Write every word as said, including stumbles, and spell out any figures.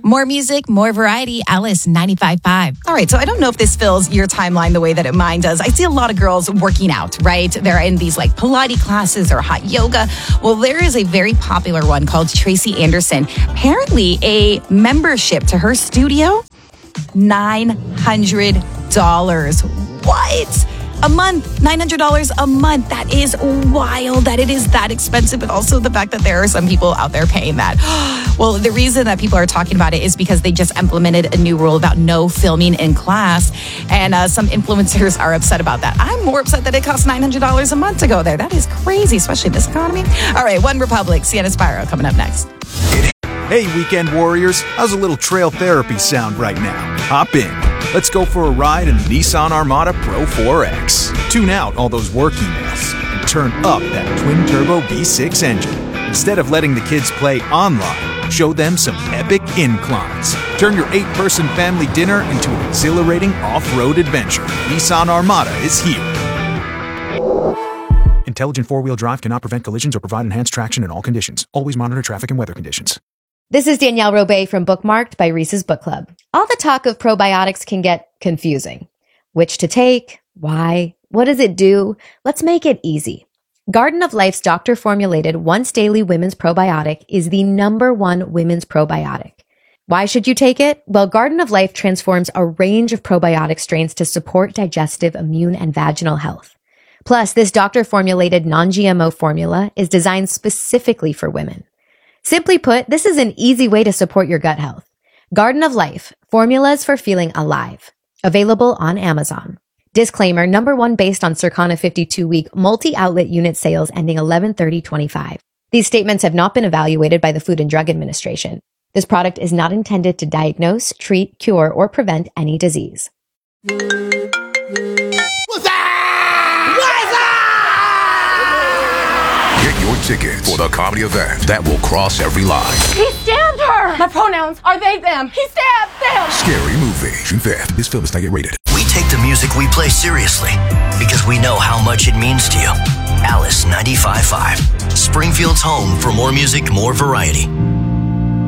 More music, more variety. Alice ninety-five point five. All right, so I don't know if this fills your timeline the way that it mine does. I see a lot of girls working out, right? They're in these like Pilates classes or hot yoga. Well, there is a very popular one called Tracy Anderson. Apparently, a membership to her studio, nine hundred dollars. What? A month, nine hundred dollars a month. That is wild that it is that expensive, but also the fact that there are some people out there paying that. Well, the reason that people are talking about it is because they just implemented a new rule about no filming in class, and uh, some influencers are upset about that. I'm more upset that it costs nine hundred dollars a month to go there. That is crazy, especially in this economy. All right, One Republic, Sienna Spiro coming up next. Hey, weekend warriors, how's a little trail therapy sound right now? Hop in. Let's go for a ride in the Nissan Armada Pro four X. Tune out all those work emails and turn up that twin-turbo V six engine. Instead of letting the kids play online, show them some epic inclines. Turn your eight-person family dinner into an exhilarating off-road adventure. Nissan Armada is here. Intelligent four-wheel drive cannot prevent collisions or provide enhanced traction in all conditions. Always monitor traffic and weather conditions. This is Danielle Robay from Bookmarked by Reese's Book Club. All the talk of probiotics can get confusing. Which to take? Why? What does it do? Let's make it easy. Garden of Life's doctor-formulated once-daily women's probiotic is the number one women's probiotic. Why should you take it? Well, Garden of Life transforms a range of probiotic strains to support digestive, immune, and vaginal health. Plus, this doctor-formulated non-G M O formula is designed specifically for women. Simply put, this is an easy way to support your gut health. Garden of Life, formulas for feeling alive. Available on Amazon. Disclaimer, number one based on Circana fifty-two week multi-outlet unit sales ending eleven thirty twenty-five. These statements have not been evaluated by the Food and Drug Administration. This product is not intended to diagnose, treat, cure, or prevent any disease. What's that? Get your tickets for the comedy event that will cross every line. He stabbed her! My pronouns are they, them. He stabbed them! Scary Movie, June fifth. This film is not yet rated. We take the music we play seriously because we know how much it means to you. Alice ninety-five point five, Springfield's home for more music, more variety.